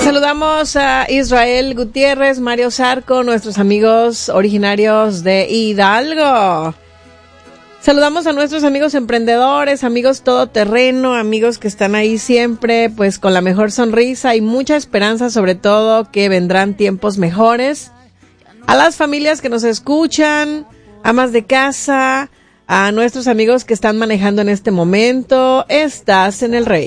saludamos a Israel Gutiérrez, Mario Zarco, nuestros amigos originarios de Hidalgo. Saludamos a nuestros amigos emprendedores, amigos todoterreno, amigos que están ahí siempre, pues con la mejor sonrisa y mucha esperanza, sobre todo que vendrán tiempos mejores. A las familias que nos escuchan, amas de casa, a nuestros amigos que están manejando en este momento, estás en el Rey.